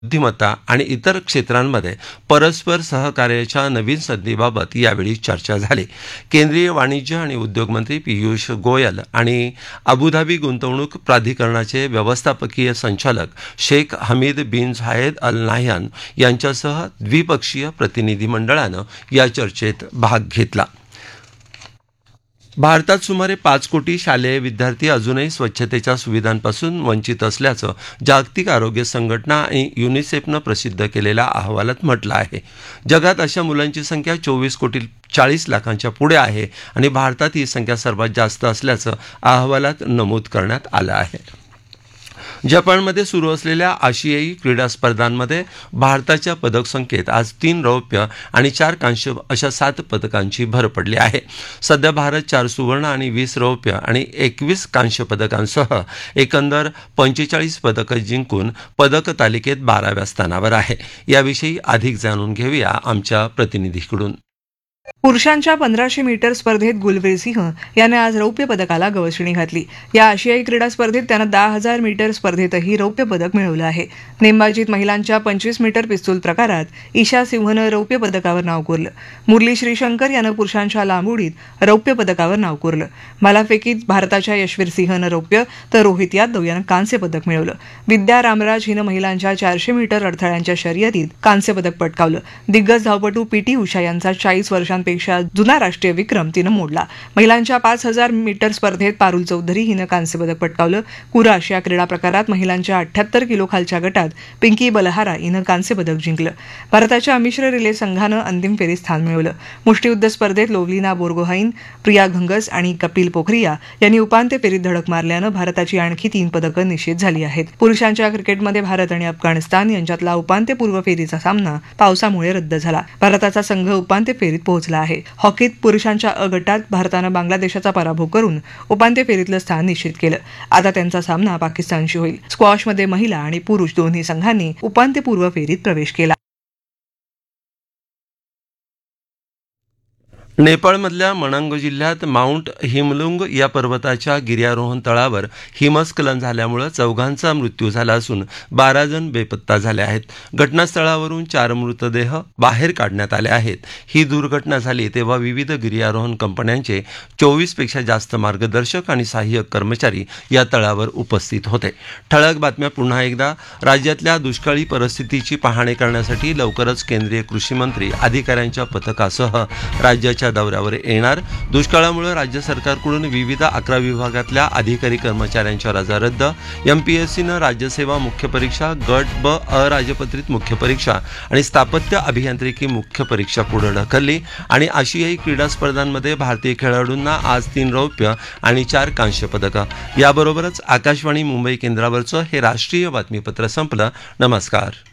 बुद्धिमत्ता आणि इतर क्षेत्रांमध्ये परस्पर सहकार्याच्या नवीन संधीबाबत यावेळी चर्चा झाली. केंद्रीय वाणिज्य आणि उद्योग मंत्री पीयूष गोयल आणि अबुधाबी गुंतवणूक प्राधिकरणाचे व्यवस्थापकीय संचालक शेख हमीद बिन झायेद अल नाह्यान यांच्यासह द्विपक्षीय प्रतिनिधी मंडळानं या चर्चेत भाग घेतला. भारतात सुमारे 5 कोटी शालेय विद्यार्थी अजूनही स्वच्छतेच्या सुविधांपासून वंचित असल्याचं जागतिक आरोग्य संघटना आणि युनिसेफनं प्रसिद्ध केलेल्या अहवालात म्हटलं आहे. जगात अशा मुलांची संख्या 24 कोटी 40 लाखांच्या पुढे आहे आणि भारतात ही संख्या सर्वात जास्त असल्याचं अहवालात नमूद करण्यात आलं आहे. जपानमध्ये सुरू असलेल्या आशियाई क्रीडा स्पर्धांमध्ये भारताच्या पदक संख्येत आज 3 रौप्य आणि 4 कांस्य अशा 7 पदकांची भर पडली आहे. सध्या भारत 4 सुवर्ण आणि 20 रौप्य आणि 21 कांस्य पदकांसह एकंदर 45 पदकं जिंकून पदक तालिकेत 12व्या स्थानावर आहे. याविषयी अधिक जाणून घेऊया आमच्या प्रतिनिधीकडून. पुरुषांच्या 1500 मीटर स्पर्धेत गुलवीर सिंह याने आज रौप्य पदकाला गवसणी घातली. या आशियाई क्रीडा स्पर्धेत त्यानं 10,000 मीटर स्पर्धेतही रौप्य पदक मिळवलं आहे. नेमबाजीत महिलांच्या 25 मीटर पिस्तूल प्रकारात ईशा सिंहनं रौप्य पदकावर नाव कोरलं. मुरली श्रीशंकर यानं पुरुषांच्या लांब उडीत रौप्य पदकावर नाव कोरलं. भालाफेकीत भारताच्या यशवीर सिंहनं रौप्य तर रोहित यादव यानं कांस्य पदक मिळवलं. विद्या रामराज हिनं महिलांच्या 400 मीटर अडथळ्यांच्या शर्यतीत कांस्य पदक पटकावलं. दिग्गज धावपटू पीटी उषा यांचा 40 वर्षांपेक्षा जुना राष्ट्रीय विक्रम तिनं मोडला. महिलांच्या 5000 मीटर स्पर्धेत पारुल चौधरी हिनं कांस्य पदक पटकावलं. कुराश या क्रीडा प्रकारात महिलांच्या 78 किलो खालच्या गटात पिंकी बलहारा हिनं कांस्य पदक जिंकलं. भारताच्या मिश्र रिले संघानं अंतिम फेरीत स्थान मिळवलं. मुष्टियुद्ध स्पर्धेत लोव्लिना बोर्गोहाइन, प्रिया घंगस आणि कपिल पोखरिया यांनी उपांत्य फेरीत धडक मारल्यानं भारताची आणखी 3 पदकं निश्चित झाली आहेत. पुरुषांच्या क्रिकेटमध्ये भारत आणि अफगाणिस्तान यांच्यातला उपांत्यपूर्व फेरीचा सामना पावसामुळे रद्द झाला. भारताचा संघ उपांत्य फेरीत पोहोचला आहे. हॉकीत पुरुषांच्या अ गटात भारतानं बांगलादेशाचा पराभव करून उपांत्य फेरीतलं स्थान निश्चित केलं. आता त्यांचा सामना पाकिस्तानशी होईल. स्क्वॉशमध्ये महिला आणि पुरुष दोन्ही संघांनी उपांत्यपूर्व फेरीत प्रवेश केला. नेपाळमधल्या मनांग जिल्ह्यात माउंट हिमलुंग या पर्वताच्या गिर्यारोहण तळावर हिमस्खलन झाल्यामुळे 4 मृत्यू झाला असून 12 जण बेपत्ता झाले आहेत. घटनास्थळावरून 4 मृतदेह बाहेर काढण्यात आले आहेत. ही दुर्घटना झाली तेव्हा विविध गिर्यारोहण कंपन्यांचे 24 पेक्षा जास्त मार्गदर्शक आणि सहाय्यक कर्मचारी या तळावर उपस्थित होते. ठळक बातम्या पुन्हा एकदा. राज्यातल्या दुष्काळी परिस्थितीची पाहणी करण्यासाठी लवकरच केंद्रीय कृषी मंत्री अधिकाऱ्यांच्या पथकासह राज्याच्या दौऱ्यावर येणार. दुष्काळामुळे राज्य सरकारकडून विविध 11 विभागातल्या अधिकारी कर्मचाऱ्यांच्या रजा रद्द. एमपीएससीनं राज्यसेवा मुख्य परीक्षा, गट ब अराजपत्रित मुख्य परीक्षा आणि स्थापत्य अभियांत्रिकी मुख्य परीक्षा पुढे ढकलली. आणि आशियाई क्रीडा स्पर्धांमध्ये भारतीय खेळाडूंना आज 3 रौप्य आणि 4 कांस्य पदकं. याबरोबरच आकाशवाणी मुंबई केंद्रावरचं हे राष्ट्रीय बातमीपत्र संपलं. नमस्कार.